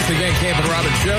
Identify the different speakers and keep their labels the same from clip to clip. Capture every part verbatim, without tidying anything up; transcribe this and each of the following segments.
Speaker 1: Markley, Van Camp, and Robbins show.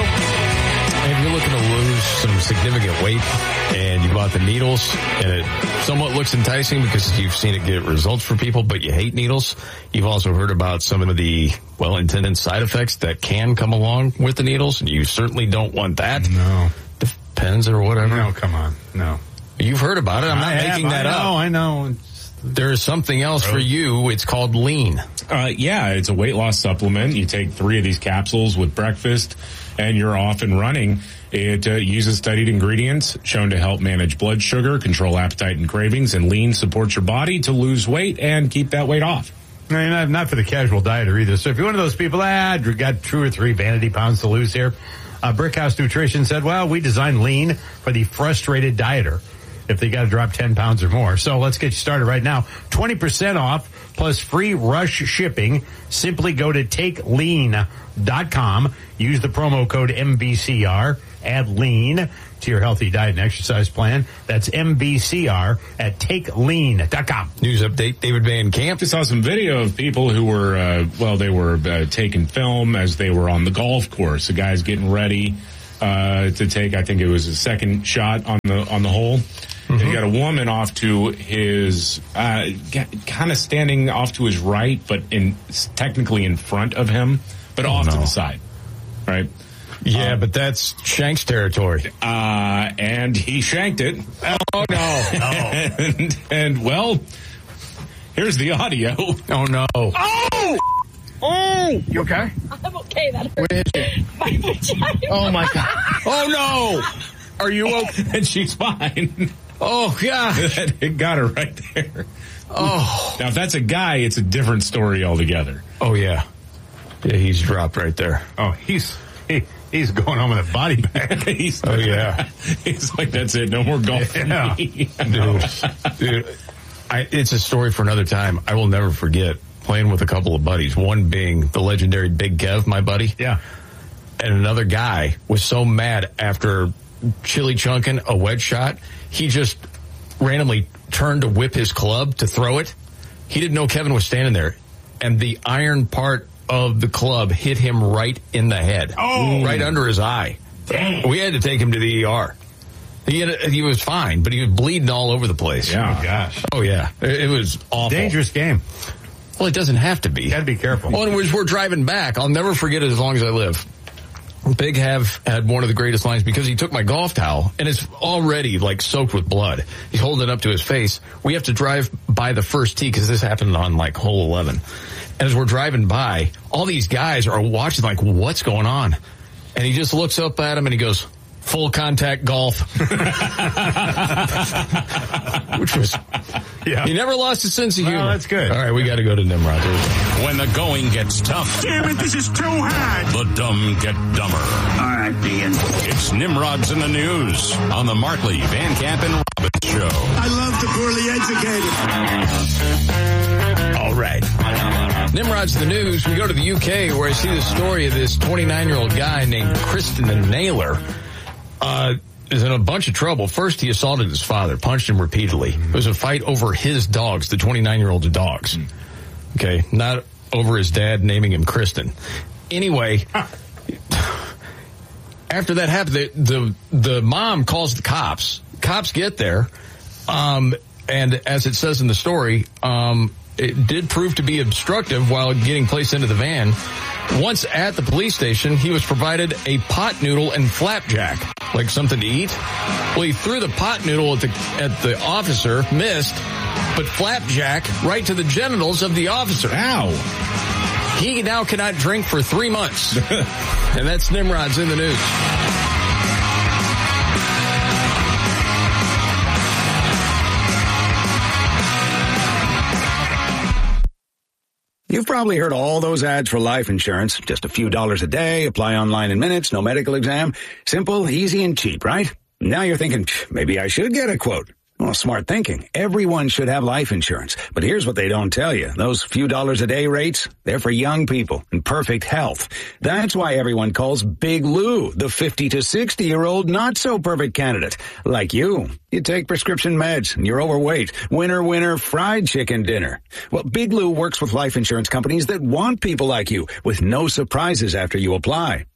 Speaker 1: If you're looking to lose some significant weight and you bought the needles and it somewhat looks enticing because you've seen it get results for people, but you hate needles, you've also heard about some of the well-intended side effects that can come along with the needles, and you certainly don't want that.
Speaker 2: No.
Speaker 1: Depends or whatever.
Speaker 2: No, come on. No.
Speaker 1: You've heard about it. I'm not
Speaker 2: I
Speaker 1: making
Speaker 2: have,
Speaker 1: that
Speaker 2: I know,
Speaker 1: up.
Speaker 2: I know.
Speaker 1: There is something else for you. It's called Lean.
Speaker 3: Uh, yeah, it's a weight loss supplement. You take three of these capsules with breakfast, and you're off and running. It uh, uses studied ingredients shown to help manage blood sugar, control appetite and cravings, and Lean supports your body to lose weight and keep that weight off.
Speaker 2: I mean, not, not for the casual dieter either. So if you're one of those people, ah, I got two or three vanity pounds to lose here, uh, Brickhouse Nutrition said, well, we designed Lean for the frustrated dieter if they got to drop ten pounds or more. So let's get you started right now. twenty percent off plus free rush shipping. Simply go to take lean dot com. Use the promo code M B C R. Add Lean to your healthy diet and exercise plan. That's M B C R at take lean dot com.
Speaker 1: News update, David Van Camp.
Speaker 3: I saw some video of people who were, uh, well, they were uh, taking film as they were on the golf course. The guy's getting ready uh, to take, I think it was his second shot on the on the hole. Mm-hmm. You got a woman off to his, uh, kind of standing off to his right, but in technically in front of him, but oh, off no. to the side, right?
Speaker 1: Yeah,
Speaker 3: um,
Speaker 1: but that's Shank's territory.
Speaker 3: Uh, and he shanked it.
Speaker 1: Oh, no.
Speaker 3: no. and, and, well, here's the audio.
Speaker 1: Oh, no.
Speaker 3: Oh!
Speaker 4: Oh!
Speaker 5: You okay?
Speaker 4: I'm okay. That hurt.
Speaker 5: Where is it?
Speaker 4: My vagina.
Speaker 5: Oh, my God.
Speaker 1: Oh, no. Are you okay?
Speaker 3: And she's fine.
Speaker 1: Oh, God.
Speaker 3: It got her right there.
Speaker 1: Oh.
Speaker 3: Now, if that's a guy, it's a different story altogether.
Speaker 1: Oh, yeah. Yeah, he's dropped right there.
Speaker 2: Oh, he's he, he's going home with a body bag.
Speaker 3: he's,
Speaker 1: oh, yeah.
Speaker 3: He's like, that's it. No more golf for
Speaker 1: yeah.
Speaker 3: me.
Speaker 1: Dude, dude I, it's a story for another time. I will never forget playing with a couple of buddies, one being the legendary Big Kev, my buddy.
Speaker 2: Yeah.
Speaker 1: And another guy was so mad after chili chunking a wedge shot, he just randomly turned to whip his club to throw it. He didn't know Kevin was standing there, and the iron part of the club hit him right in the head.
Speaker 2: Oh,
Speaker 1: right under his eye.
Speaker 2: Dang.
Speaker 1: We had to take him to the E R. He had, he was fine, but he was bleeding all over the place.
Speaker 2: Yeah. Oh, gosh.
Speaker 1: Oh, yeah. It, it was awful.
Speaker 2: Dangerous game.
Speaker 1: Well, it doesn't have to be.
Speaker 2: You got to be careful.
Speaker 1: Well, and as we're driving back, I'll never forget it as long as I live. Big Have had one of the greatest lines because he took my golf towel and it's already like soaked with blood. He's holding it up to his face. We have to drive by the first tee because this happened on like hole eleven. And as we're driving by, all these guys are watching like, what's going on? And he just looks up at him and he goes, full contact golf. Which was, yeah. He never lost his sense of humor.
Speaker 2: Well, that's good.
Speaker 1: All right, we got to go to Nimrod.
Speaker 6: When the going gets tough.
Speaker 7: Damn it, this is too hard.
Speaker 6: The dumb get dumber.
Speaker 7: All right, Ian.
Speaker 6: It's Nimrod's in the News on the Markley, Van Camp, and Robbins Show.
Speaker 7: I love the poorly educated.
Speaker 1: All right. Nimrod's the News. We go to the U K where I see the story of this twenty-nine-year-old guy named Kristen Naylor. Uh, is in a bunch of trouble. First, he assaulted his father, punched him repeatedly. It was a fight over his dogs, the twenty-nine-year-old's dogs. Okay, not over his dad naming him Kristen. Anyway, after that happened, the, the the mom calls the cops. Cops get there, um, and as it says in the story, um, it did prove to be obstructive while getting placed into the van. Once at the police station, he was provided a pot noodle and flapjack, like something to eat. Well, he threw the pot noodle at the at the officer, missed, but flapjack right to the genitals of the officer.
Speaker 3: Ow.
Speaker 1: He now cannot drink for three months. And that's Nimrod's in the News.
Speaker 8: You've probably heard all those ads for life insurance. Just a few dollars a day, apply online in minutes, no medical exam. Simple, easy, and cheap, right? Now you're thinking, maybe I should get a quote. Well, smart thinking. Everyone should have life insurance. But here's what they don't tell you. Those few dollars a day rates, they're for young people in perfect health. That's why everyone calls Big Lou the fifty to sixty-year-old not-so-perfect candidate. Like you. You take prescription meds and you're overweight. Winner, winner, fried chicken dinner. Well, Big Lou works with life insurance companies that want people like you with no surprises after you apply.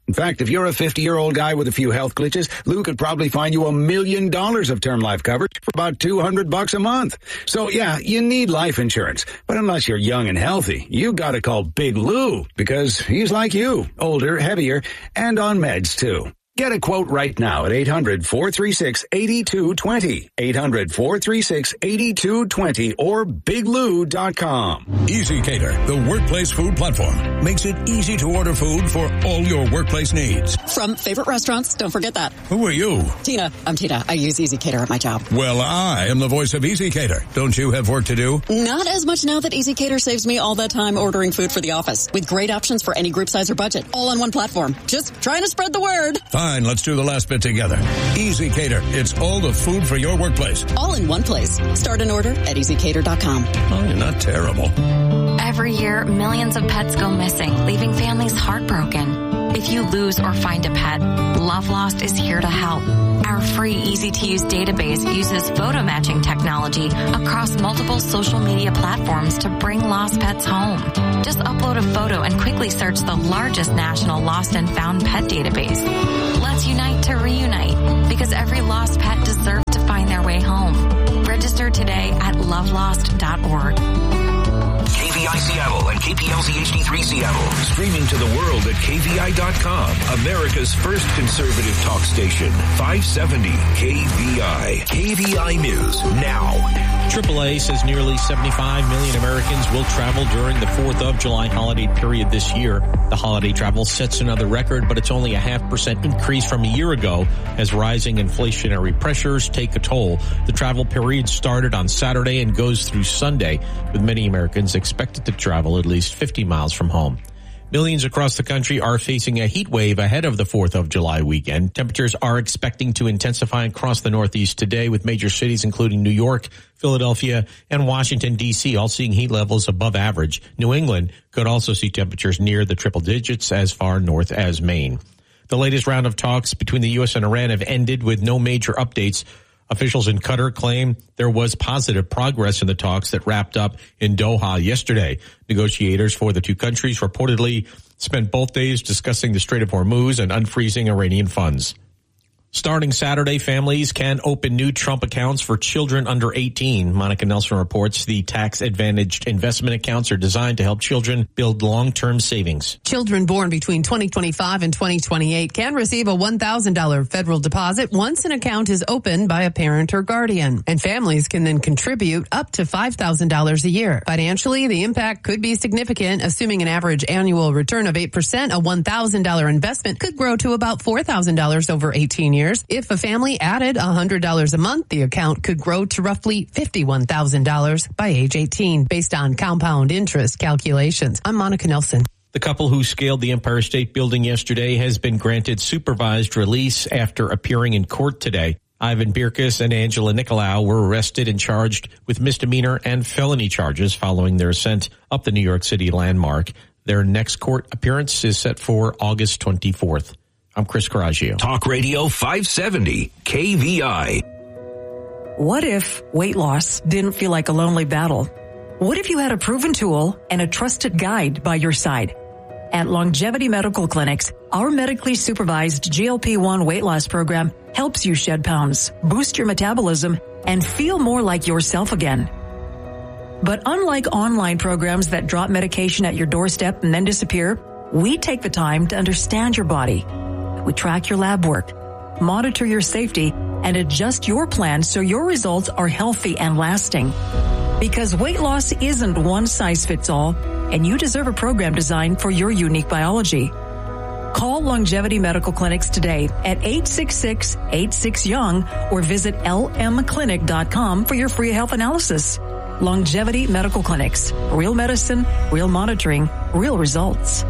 Speaker 8: In fact, if you're a fifty-year-old guy with a few health glitches, Lou could probably find you a million dollars of term life coverage for about two hundred bucks a month. So yeah, you need life insurance. But unless you're young and healthy, you gotta call Big Lou, because he's like you, older, heavier, and on meds too. Get a quote right now at eight hundred, four three six, eight two two zero, eight hundred, four three six, eight two two zero, or big lou dot com.
Speaker 5: Easy Cater, the workplace food platform, makes it easy to order food for all your workplace needs.
Speaker 9: From favorite restaurants, don't forget that.
Speaker 5: Who are you?
Speaker 9: Tina. I'm Tina. I use Easy Cater at my job.
Speaker 5: Well, I am the voice of Easy Cater. Don't you have work to do?
Speaker 9: Not as much now that Easy Cater saves me all that time ordering food for the office, with great options for any group size or budget, all on one platform. Just trying to spread the word.
Speaker 5: Fine, let's do the last bit together. Easy Cater. It's all the food for your workplace.
Speaker 9: All in one place. Start an order at easy cater dot com.
Speaker 5: Oh, you're not terrible.
Speaker 10: Every year, millions of pets go missing, leaving families heartbroken. If you lose or find a pet, Love Lost is here to help. Our free, easy-to-use database uses photo matching technology across multiple social media platforms to bring lost pets home. Just upload a photo and quickly search the largest national lost and found pet database. Let's unite to reunite, because every lost pet deserves to find their way home. Register today at love lost dot org.
Speaker 11: K V I Seattle and K P L Z H D three Seattle. Streaming to the world at K V I dot com. America's first conservative talk station. five seventy K V I. K V I News now.
Speaker 12: triple A says nearly seventy-five million Americans will travel during the fourth of July holiday period this year. The holiday travel sets another record, but it's only a half percent increase from a year ago as rising inflationary pressures take a toll. The travel period started on Saturday and goes through Sunday, with many Americans expected to travel at least fifty miles from home. Millions across the country are facing a heat wave ahead of the fourth of July weekend. Temperatures are expecting to intensify across the Northeast today, with major cities including New York, Philadelphia, and Washington, D C all seeing heat levels above average. New England could also see temperatures near the triple digits as far north as Maine. The latest round of talks between the U S and Iran have ended with no major updates. Officials in Qatar claim there was positive progress in the talks that wrapped up in Doha yesterday. Negotiators for the two countries reportedly spent both days discussing the Strait of Hormuz and unfreezing Iranian funds. Starting Saturday, families can open new Trump accounts for children under eighteen. Monica Nelson reports the tax-advantaged investment accounts are designed to help children build long-term savings.
Speaker 13: Children born between twenty twenty-five and twenty twenty-eight can receive a one thousand dollars federal deposit once an account is opened by a parent or guardian. And families can then contribute up to five thousand dollars a year. Financially, the impact could be significant. Assuming an average annual return of eight percent, a one thousand dollars investment could grow to about four thousand dollars over eighteen years. If a family added one hundred dollars a month, the account could grow to roughly fifty-one thousand dollars by age eighteen, based on compound interest calculations. I'm Monica Nelson.
Speaker 12: The couple who scaled the Empire State Building yesterday has been granted supervised release after appearing in court today. Ivan Birkus and Angela Nicolau were arrested and charged with misdemeanor and felony charges following their ascent up the New York City landmark. Their next court appearance is set for August twenty-fourth. I'm Chris Coraggio.
Speaker 11: Talk Radio five seventy K V I.
Speaker 14: What if weight loss didn't feel like a lonely battle? What if you had a proven tool and a trusted guide by your side? At Longevity Medical Clinics, our medically supervised G L P one weight loss program helps you shed pounds, boost your metabolism, and feel more like yourself again. But unlike online programs that drop medication at your doorstep and then disappear, we take the time to understand your body. We track your lab work, monitor your safety, and adjust your plan so your results are healthy and lasting. Because weight loss isn't one size fits all, and you deserve a program designed for your unique biology. Call Longevity Medical Clinics today at eight six six, eight six, young or visit L M clinic dot com for your free health analysis. Longevity Medical Clinics. Real medicine, real monitoring, real results.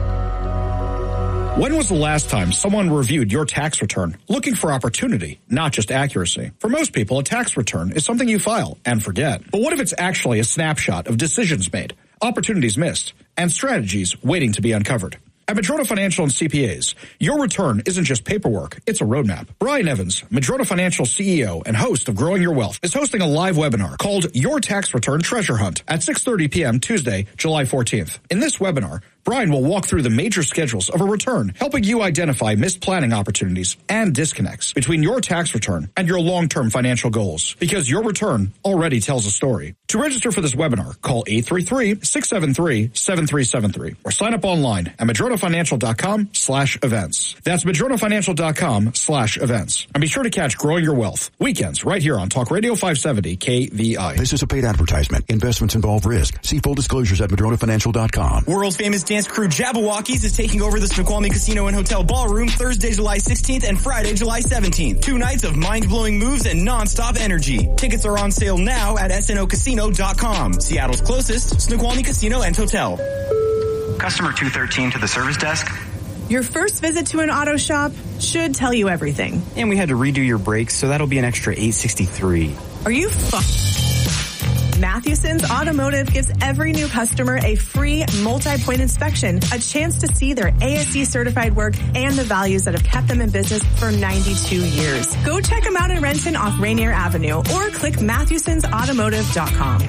Speaker 15: When was the last time someone reviewed your tax return looking for opportunity, not just accuracy? For most people, a tax return is something you file and forget. But what if it's actually a snapshot of decisions made, opportunities missed, and strategies waiting to be uncovered? At Madrona Financial and C P As, your return isn't just paperwork, it's a roadmap. Brian Evans, Madrona Financial C E O and host of Growing Your Wealth, is hosting a live webinar called Your Tax Return Treasure Hunt at six thirty p.m. Tuesday, July fourteenth. In this webinar, Brian will walk through the major schedules of a return, helping you identify missed planning opportunities and disconnects between your tax return and your long-term financial goals, because your return already tells a story. To register for this webinar, call eight three three, six seven three, seven three seven three or sign up online at madronafinancial.com slash events. That's madronafinancial.com slash events. And be sure to catch Growing Your Wealth weekends right here on Talk Radio five seventy K V I.
Speaker 16: This is a paid advertisement. Investments involve risk. See full disclosures at madrona financial dot com.
Speaker 17: World famous dance crew Jabberwockies is taking over the Snoqualmie Casino and Hotel Ballroom Thursday, July sixteenth and Friday, July seventeenth. Two nights of mind-blowing moves and non-stop energy. Tickets are on sale now at S N O casino dot com. Seattle's closest Snoqualmie Casino and Hotel.
Speaker 18: Customer two thirteen to the service desk.
Speaker 19: Your first visit to an auto shop should tell you everything.
Speaker 18: And we had to redo your brakes, so that'll be an extra eight sixty-three.
Speaker 19: Are you fu- Mathewson's Automotive gives every new customer a free multi-point inspection, a chance to see their A S E certified work and the values that have kept them in business for ninety-two years. Go check them out in Renton off Rainier Avenue or click Mathewsons Automotive dot com.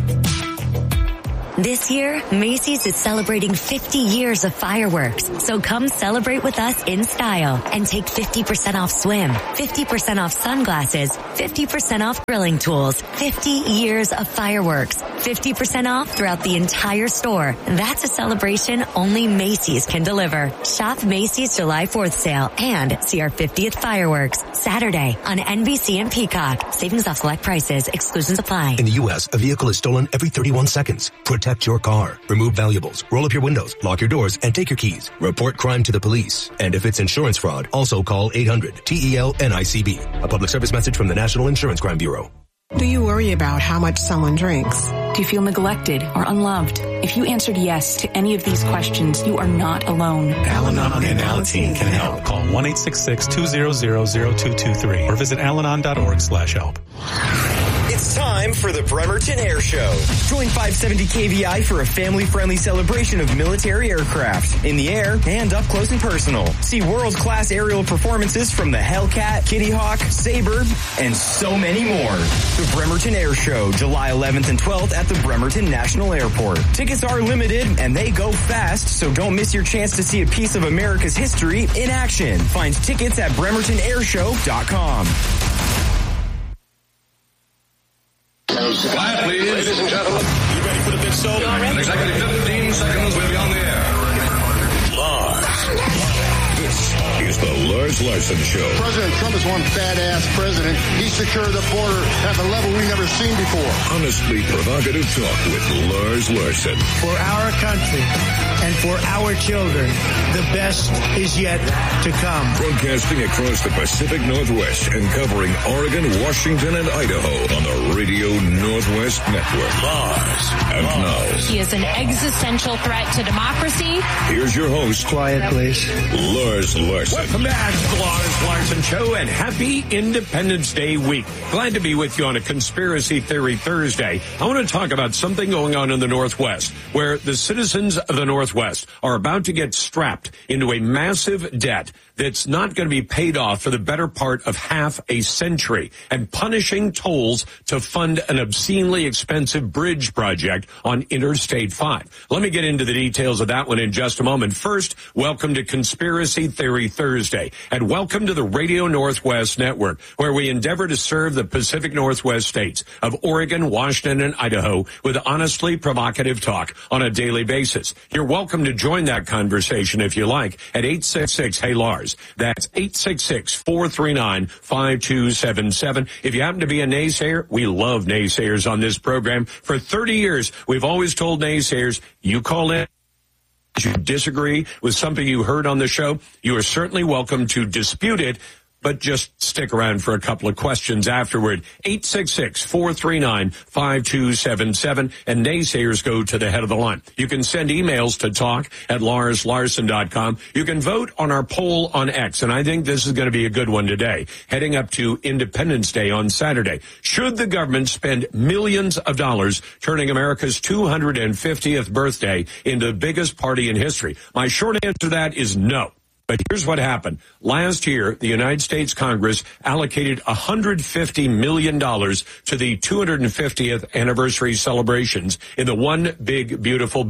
Speaker 20: This year, Macy's is celebrating fifty years of fireworks. So come celebrate with us in style and take fifty percent off swim, fifty percent off sunglasses, fifty percent off grilling tools, fifty years of fireworks, fifty percent off throughout the entire store. That's a celebration only Macy's can deliver. Shop Macy's July fourth sale and see our fiftieth fireworks Saturday on N B C and Peacock. Savings off select prices. Exclusions apply.
Speaker 21: In the U S, a vehicle is stolen every thirty-one seconds. Protect your car. Remove valuables. Roll up your windows. Lock your doors and take your keys. Report crime to the police. And if it's insurance fraud, also call eight hundred T E L N I C B. A public service message from the National Insurance Crime Bureau.
Speaker 22: Do you worry about how much someone drinks? Do you feel neglected or unloved? If you answered yes to any of these questions, you are not alone.
Speaker 23: Al-Anon and Alateen can help. Call one eight six six, two zero zero, zero two two three or visit alanon dot org slash help.
Speaker 17: It's time for the Bremerton Air Show. Join five seventy K V I for a family-friendly celebration of military aircraft in the air and up close and personal. See world-class aerial performances from the Hellcat, Kitty Hawk, Sabre, and so many more. The Bremerton Air Show, July eleventh and twelfth at the Bremerton National Airport. Tickets are limited and they go fast, so don't miss your chance to see a piece of America's history in action. Find tickets at bremerton air show dot com.
Speaker 24: Quiet, please. Ladies and gentlemen. You ready for the big show? In exactly fifteen seconds, we'll be on the air. Lars.
Speaker 5: This is the Lars Larson Show.
Speaker 25: President Trump is one badass president. He secured the border at a level we've never seen before.
Speaker 5: Honestly provocative talk with Lars Larson.
Speaker 26: For our country and for our children, the best is yet to come.
Speaker 5: Broadcasting across the Pacific Northwest and covering Oregon, Washington, and Idaho on the Radio Northwest Network. Lars. And now.
Speaker 27: He is an existential threat to democracy.
Speaker 5: Here's your host.
Speaker 26: Quiet, please.
Speaker 5: Lars Larson.
Speaker 28: Welcome back to the Lars Larson Show and happy Independence Day week. Glad to be with you on a Conspiracy Theory Thursday. I want to talk about something going on in the Northwest where the citizens of the Northwest are about to get strapped into a massive debt that's not going to be paid off for the better part of half a century and punishing tolls to fund an obscenely expensive bridge project on Interstate five. Let me get into the details of that one in just a moment. First, welcome to Conspiracy Theory Thursday and welcome to the Radio Northwest Network, where we endeavor to serve the Pacific Northwest states of Oregon, Washington, and Idaho with honestly provocative talk on a daily basis. You're welcome to join that conversation if you like at eight six six, hey Lars. That's eight six six, four three nine, five two seven seven. If you happen to be a naysayer, we love naysayers on this program. For thirty years, we've always told naysayers, you call in. If you disagree with something you heard on the show, you are certainly welcome to dispute it, but just stick around for a couple of questions afterward. eight six six, four three nine, five two seven seven, and naysayers go to the head of the line. You can send emails to talk at lars larson dot com. You can vote on our poll on X, and I think this is going to be a good one today, heading up to Independence Day on Saturday. Should the government spend millions of dollars turning America's two hundred fiftieth birthday into the biggest party in history? My short answer to that is no. But here's what happened. Last year, the United States Congress allocated one hundred fifty million dollars to the two hundred fiftieth anniversary celebrations in the One Big Beautiful Bill.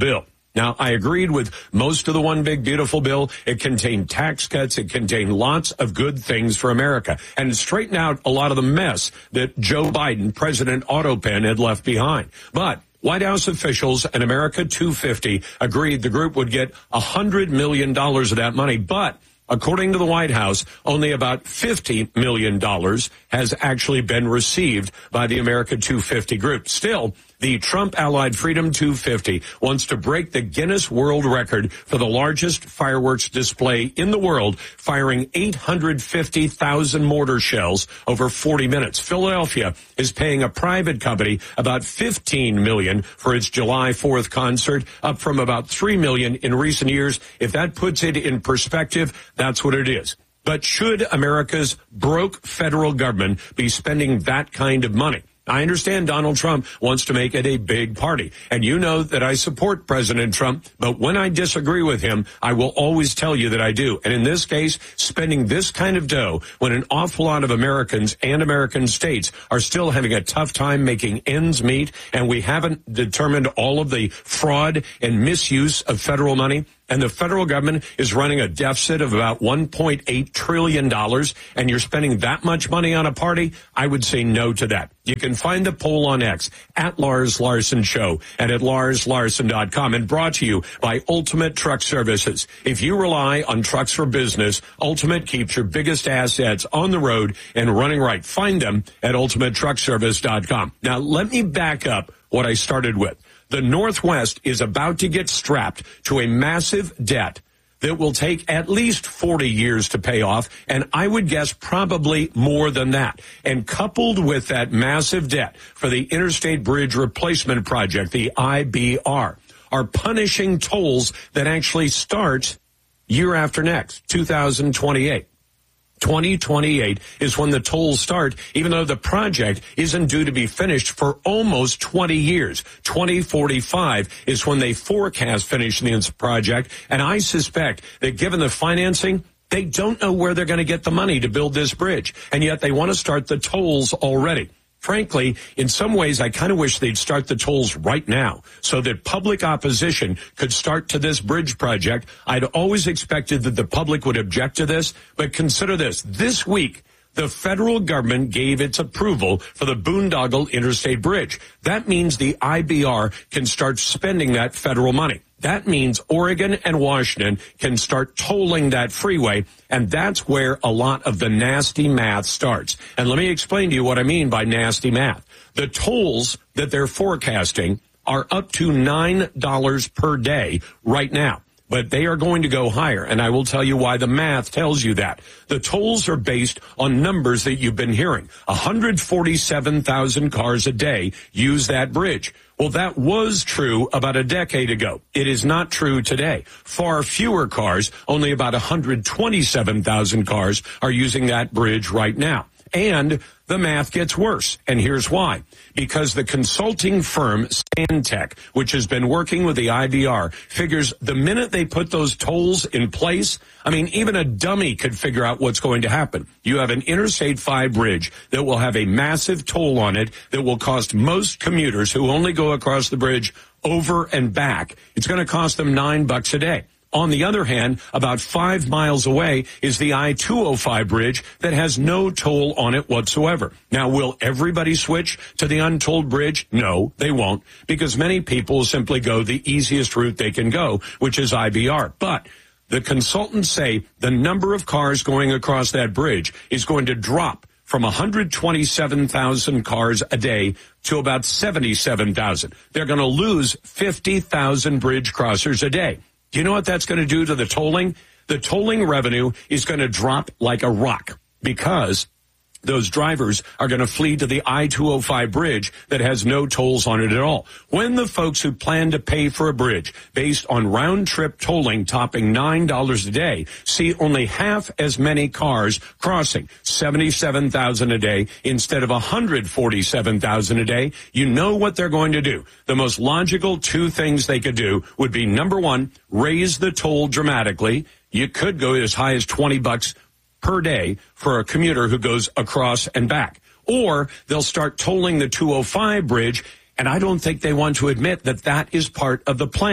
Speaker 28: Now, I agreed with most of the One Big Beautiful Bill. It contained tax cuts. It contained lots of good things for America. And it straightened out a lot of the mess that Joe Biden, President Autopen, had left behind. But White House officials and America two fifty agreed the group would get one hundred million dollars of that money. But according to the White House, only about fifty million dollars has actually been received by the America two fifty group. Still, the Trump-allied Freedom two fifty wants to break the Guinness World Record for the largest fireworks display in the world, firing eight hundred fifty thousand mortar shells over forty minutes. Philadelphia is paying a private company about fifteen million dollars for its July fourth concert, up from about three million dollars in recent years. If that puts it in perspective, that's what it is. But should America's broke federal government be spending that kind of money? I understand Donald Trump wants to make it a big party. And you know that I support President Trump, but when I disagree with him, I will always tell you that I do. And in this case, spending this kind of dough when an awful lot of Americans and American states are still having a tough time making ends meet, and we haven't determined all of the fraud and misuse of federal money, and the federal government is running a deficit of about one point eight trillion dollars, and you're spending that much money on a party, I would say no to that. You can find the poll on X, at Lars Larson Show, and at lars larson dot com, and brought to you by Ultimate Truck Services. If you rely on trucks for business, Ultimate keeps your biggest assets on the road and running right. Find them at ultimate truck service dot com. Now, let me back up what I started with. The Northwest is about to get strapped to a massive debt that will take at least forty years to pay off, and I would guess probably more than that. And coupled with that massive debt for the Interstate Bridge Replacement Project, the I B R, are punishing tolls that actually start year after next, two thousand twenty-eight. twenty twenty-eight is when the tolls start, even though the project isn't due to be finished for almost twenty years. twenty forty-five is when they forecast finishing this project, and I suspect that given the financing, they don't know where they're going to get the money to build this bridge, and yet they want to start the tolls already. Frankly, in some ways, I kind of wish they'd start the tolls right now so that public opposition could start to this bridge project. I'd always expected that the public would object to this, but consider this. This week, the federal government gave its approval for the Boondoggle Interstate Bridge. That means the I B R can start spending that federal money. That means Oregon and Washington can start tolling that freeway, and that's where a lot of the nasty math starts. And let me explain to you what I mean by nasty math. The tolls that they're forecasting are up to nine dollars per day right now, but they are going to go higher, and I will tell you why the math tells you that. The tolls are based on numbers that you've been hearing. one hundred forty-seven thousand cars a day use that bridge. Well, that was true about a decade ago. It is not true today. Far fewer cars, only about one hundred twenty-seven thousand cars are using that bridge right now. And the math gets worse. And here's why. Because the consulting firm Stantec, which has been working with the I B R, figures the minute they put those tolls in place, I mean, even a dummy could figure out what's going to happen. You have an Interstate five bridge that will have a massive toll on it that will cost most commuters who only go across the bridge over and back. It's going to cost them nine bucks a day. On the other hand, about five miles away is the I two oh five bridge that has no toll on it whatsoever. Now, will everybody switch to the untolled bridge? No, they won't, because many people simply go the easiest route they can go, which is I B R. But the consultants say the number of cars going across that bridge is going to drop from one hundred twenty-seven thousand cars a day to about seventy-seven thousand. They're going to lose fifty thousand bridge crossers a day. Do you know what that's going to do to the tolling? The tolling revenue is going to drop like a rock because those drivers are going to flee to the I two oh five bridge that has no tolls on it at all. When the folks who plan to pay for a bridge based on round-trip tolling topping nine dollars a day see only half as many cars crossing, seventy-seven thousand a day instead of one hundred forty-seven thousand a day, you know what they're going to do. The most logical two things they could do would be, number one, raise the toll dramatically. You could go as high as twenty bucks per day for a commuter who goes across and back. Or they'll start tolling the two oh five bridge, and I don't think they want to admit that that is part of the plan.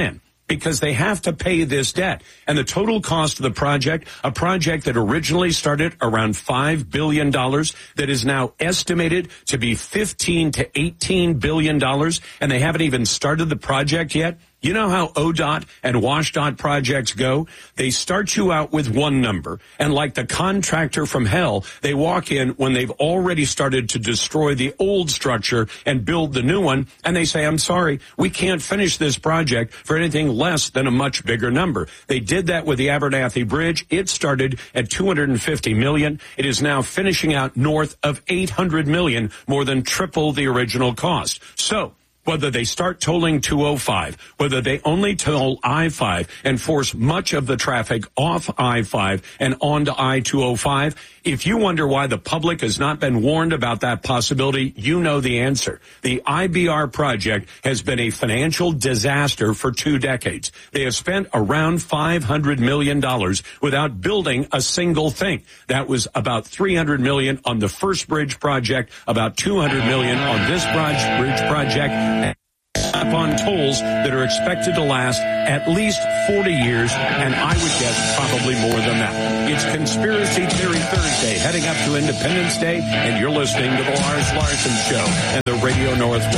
Speaker 28: because they have to pay this debt. And the total cost of the project, a project that originally started around five billion dollars, that is now estimated to be fifteen to eighteen billion dollars, and they haven't even started the project yet. You know how O D O T and WashDOT projects go? They start you out with one number, and like the contractor from hell, they walk in when they've already started to destroy the old structure and build the new one, and they say, I'm sorry, we can't finish this project for anything less than a much bigger number. They did that with the Abernathy Bridge. It started at two hundred fifty million dollars. It is now finishing out north of eight hundred million dollars, more than triple the original cost. So, whether they start tolling two oh five, whether they only toll I five and force much of the traffic off I five and onto I two oh five, if you wonder why the public has not been warned about that possibility, you know the answer. The I B R project has been a financial disaster for two decades. They have spent around five hundred million dollars without building a single thing. That was about three hundred million dollars on the first bridge project, about two hundred million dollars on this bridge project, up on tolls that are expected to last at least forty years, and I would guess probably more than that. It's Conspiracy Theory Thursday, heading up to Independence Day, and you're listening to the Lars Larson Show and the Radio Northwest.